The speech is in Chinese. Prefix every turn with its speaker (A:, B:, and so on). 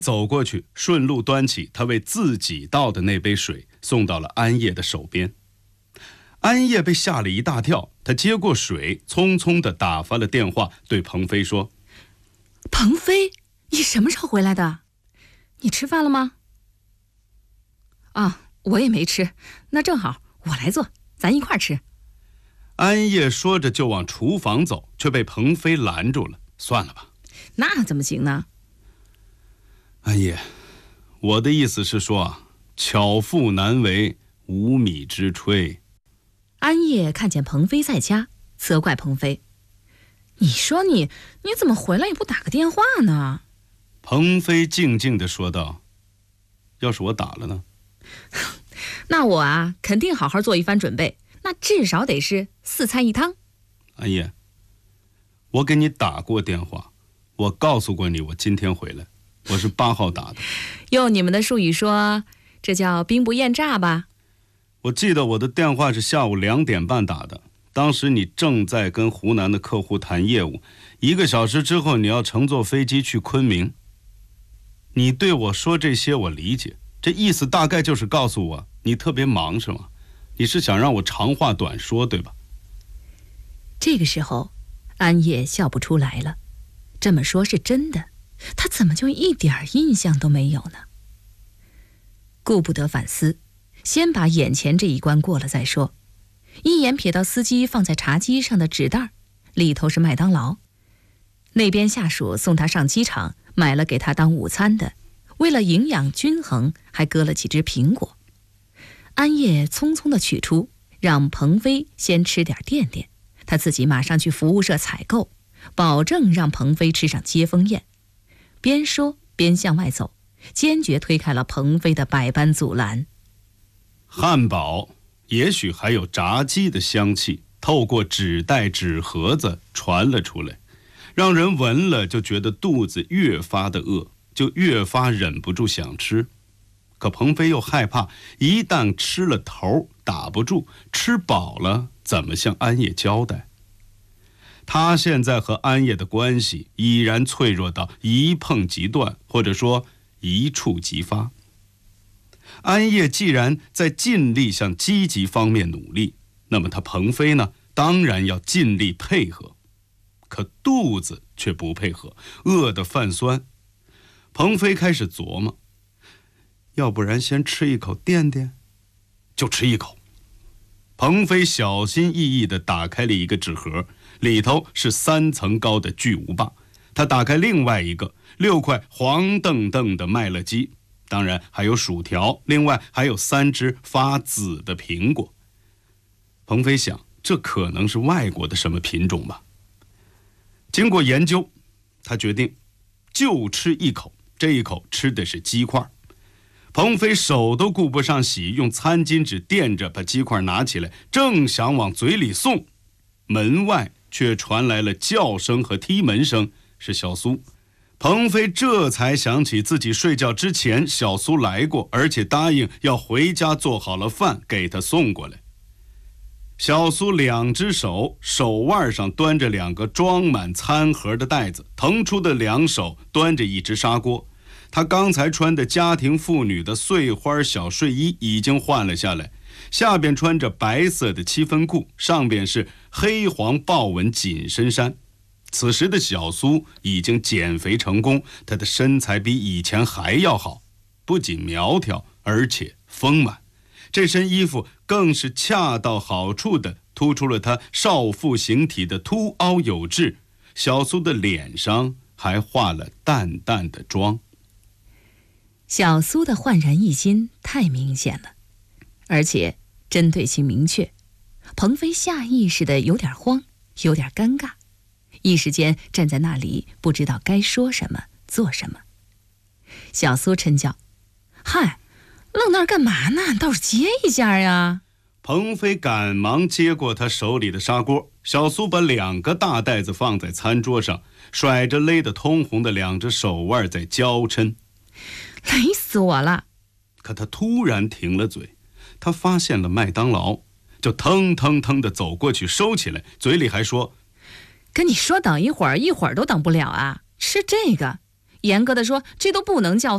A: 走过去，顺路端起他为自己倒的那杯水，送到了安叶的手边。安叶被吓了一大跳，他接过水，匆匆地打发了电话，对鹏飞说：
B: 鹏飞，你什么时候回来的？你吃饭了吗？啊，我也没吃，那正好，我来做，咱一块吃。
A: 安叶说着就往厨房走，却被鹏飞拦住了。算了吧。
B: 那怎么行呢？
A: 安叶，我的意思是说，巧妇难为无米之炊。
B: 安叶看见鹏飞在家，责怪鹏飞：你说你怎么回来也不打个电话呢？
A: 鹏飞静静地说道：要是我打了呢？
B: 那我肯定好好做一番准备，那至少得是4菜1汤。
A: 安叶，我给你打过电话，我告诉过你我今天回来，我是8号打的。
B: 用你们的术语说，这叫兵不厌诈吧？
A: 我记得我的电话是下午2点半打的，当时你正在跟湖南的客户谈业务，1个小时之后你要乘坐飞机去昆明。你对我说这些我理解，这意思大概就是告诉我你特别忙是吗？你是想让我长话短说对吧？
B: 这个时候安叶笑不出来了，这么说是真的，他怎么就一点印象都没有呢？顾不得反思，先把眼前这一关过了再说。一眼瞥到司机放在茶几上的纸袋，里头是麦当劳。那边下属送他上机场，买了给他当午餐的，为了营养均衡，还割了几只苹果。安叶匆匆地取出，让鹏飞先吃点垫垫，他自己马上去服务社采购，保证让鹏飞吃上接风宴。边说边向外走，坚决推开了鹏飞的百般阻拦。
A: 汉堡，也许还有炸鸡的香气，透过纸袋纸盒子传了出来，让人闻了就觉得肚子越发的饿，就越发忍不住想吃。可鹏飞又害怕，一旦吃了头打不住，吃饱了怎么向安叶交代？他现在和安叶的关系已然脆弱到一碰即断，或者说一触即发。安叶既然在尽力向积极方面努力，那么他鹏飞呢，当然要尽力配合。可肚子却不配合，饿得泛酸。鹏飞开始琢磨，要不然先吃一口垫垫？就吃一口。鹏飞小心翼翼地打开了一个纸盒，里头是3层高的巨无霸。他打开另外一个，6块黄澄澄的麦乐鸡，当然还有薯条，另外还有3只发紫的苹果。鹏飞想，这可能是外国的什么品种吧。经过研究，他决定就吃一口，这一口吃的是鸡块。鹏飞手都顾不上洗，用餐巾纸垫着把鸡块拿起来，正想往嘴里送，门外却传来了叫声和踢门声，是小苏。鹏飞这才想起自己睡觉之前小苏来过，而且答应要回家做好了饭给他送过来。小苏2只手腕上端着2个装满餐盒的袋子，腾出的2手端着1只砂锅。他刚才穿的家庭妇女的碎花小睡衣已经换了下来，下边穿着白色的7分裤，上边是黑黄豹纹紧身衫。此时的小苏已经减肥成功，他的身材比以前还要好，不仅苗条，而且丰满。这身衣服更是恰到好处地突出了他少妇形体的凸凹有致。小苏的脸上还化了淡淡的妆。
B: 小苏的焕然一新太明显了，而且针对性明确。鹏飞下意识的有点慌，有点尴尬，一时间站在那里不知道该说什么做什么。小苏嗔叫：嗨，愣那儿干嘛呢？倒是接一下呀！
A: 鹏飞赶忙接过他手里的砂锅，小苏把2个大袋子放在餐桌上，甩着勒得通红的2只手腕在娇嗔。
B: 累死我了！
A: 可他突然停了嘴，他发现了麦当劳，就腾腾腾地走过去收起来，嘴里还说：
B: 跟你说等一会儿，一会儿都等不了啊！吃这个，严格的说，这都不能叫